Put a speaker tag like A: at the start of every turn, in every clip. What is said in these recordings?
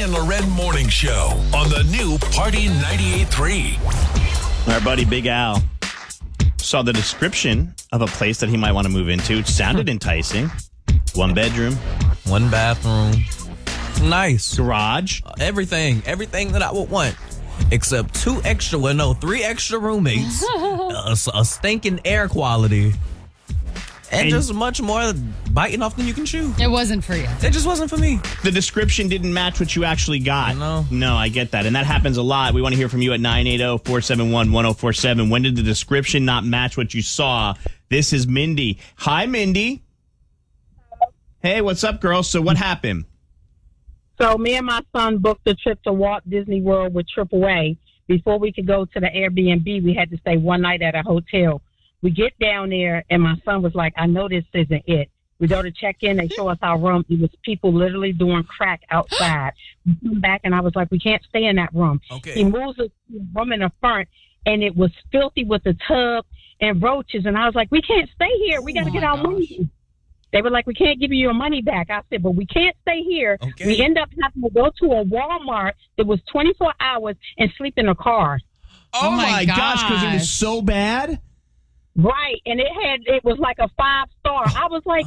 A: and Loren Morning Show on the new Party 98.3.
B: Our buddy Big Al saw the description of a place that he might want to move into. It sounded enticing. 1 bedroom.
C: 1 bathroom. Nice.
B: Garage.
C: Everything that I would want. Except 3 extra roommates. a stinking air quality. And just much more biting off than you can chew.
D: It wasn't for you.
C: It just wasn't for me.
B: The description didn't match what you actually got. No, I get that. And that happens a lot. We want to hear from you at 980-471-1047. When did the description not match what you saw? This is Mindy. Hi, Mindy. Hey, what's up, girl? So what happened?
E: So me and my son booked a trip to Walt Disney World with AAA. Before we could go to the Airbnb, we had to stay one night at a hotel. We get down there, and my son was like, I know this isn't it. We go to check in. They show us our room. It was people literally doing crack outside. We come back, and I was like, we can't stay in that room.
C: Okay.
E: He moves us to the room in the front, and it was filthy with the tub and roaches. And I was like, we can't stay here. We got to get our money. They were like, we can't give you your money back. I said, but we can't stay here.
C: Okay.
E: We end up having to go to a Walmart that was 24 hours and sleep in a car.
B: Oh, my gosh, because it was so bad?
E: Right, and it was like a 5-star. I was like,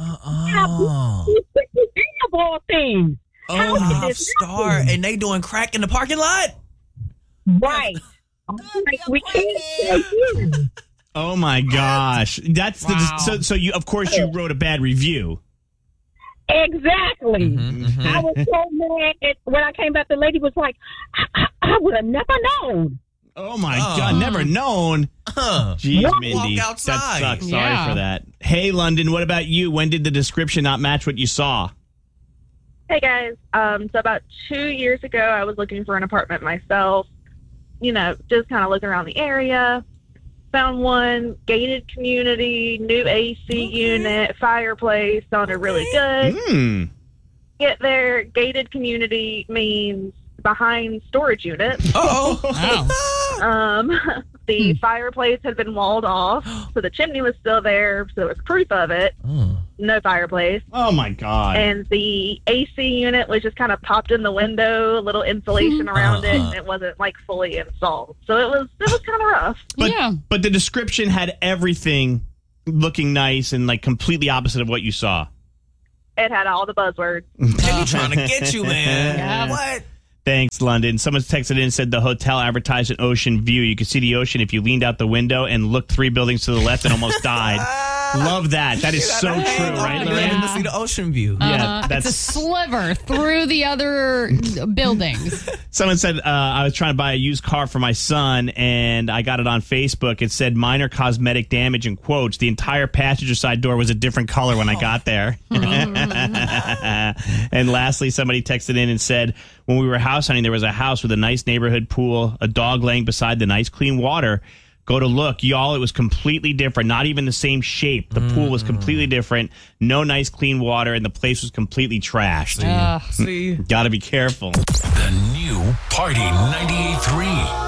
E: of all things. How did this
C: 5-star,
E: happen?
C: and they doing crack in the parking lot?
E: Right. Like, we can't stay here.
B: Oh my gosh. That's so you of course you wrote a bad review.
E: Exactly. I was so mad. When I came back, the lady was like, I would have never known.
B: Oh my God, never known. Jeez, Mindy.
C: Walk outside.
B: That sucks. Sorry for that. Hey, London, what about you? When did the description not match what you saw?
F: Hey, guys. So about 2 years ago, I was looking for an apartment myself, just kind of looking around the area. Found one, gated community, new AC unit, fireplace, sounded really good. Get there, gated community means behind storage unit. The fireplace had been walled off, so the chimney was still there, so it was proof of it. No fireplace.
B: Oh my God.
F: And the AC unit was just kind of popped in the window, a little insulation around it, and it wasn't like fully installed. So it was kind of rough.
B: But the description had everything looking nice and like completely opposite of what you saw.
F: It had all the buzzwords.
C: They be trying to get you, man.
D: Yeah.
C: What?
B: Thanks, London. Someone texted in and said the hotel advertised an ocean view. You could see the ocean if you leaned out the window and looked 3 buildings to the left and almost died. Love that. That is so true, right, Lorraine?
C: To see the ocean view.
B: Yeah,
D: It's a sliver through the other buildings.
B: Someone said I was trying to buy a used car for my son, and I got it on Facebook. It said minor cosmetic damage in quotes. The entire passenger side door was a different color when I got there. And lastly, somebody texted in and said, when we were house hunting, there was a house with a nice neighborhood pool, a dog laying beside the nice clean water. Go to look, y'all, it was completely different. Not even the same shape. The pool was completely different. No nice clean water, and the place was completely trashed.
C: See?
B: Gotta be careful.
A: The new Party 98.3.